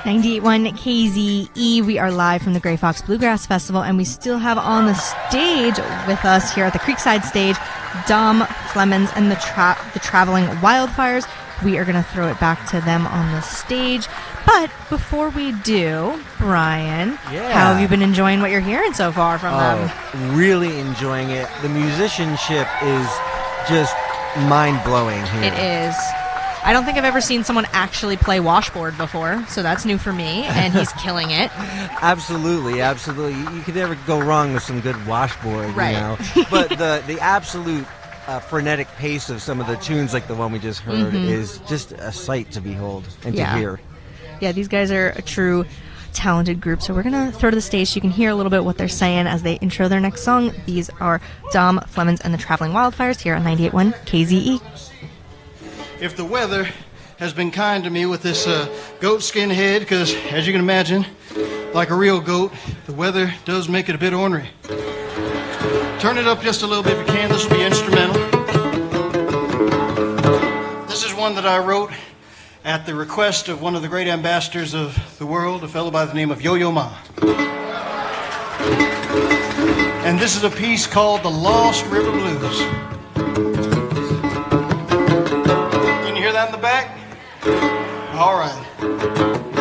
98.1 KZE. We are live from the Grey Fox Bluegrass Festival, and we still have on the stage with us here at the Creekside stage, Dom Flemons and the Traveling Wildfires. We are going to throw it back to them on the stage. But before we do, Brian, how have you been enjoying what you're hearing so far from them? Really enjoying it. The musicianship is just mind-blowing here. It is. I don't think I've ever seen someone actually play washboard before, so that's new for me, and he's killing it. Absolutely, absolutely. You could never go wrong with some good washboard, right. You know. But the absolute frenetic pace of some of the tunes, like the one we just heard, is just a sight to behold and to hear. Yeah, these guys are a true talented group, so we're going to throw to the stage so you can hear a little bit what they're saying as they intro their next song. These are Dom Flemons and the Traveling Wildfires here on 98.1 KZE. If the weather has been kind to me with this goat skin head, because as you can imagine, like a real goat, the weather does make it a bit ornery. Turn it up just a little bit if you can. This will be instrumental. This is one that I wrote at the request of one of the great ambassadors of the world, a fellow by the name of Yo-Yo Ma. And this is a piece called The Lost River Blues. Can you hear that in the back? All right.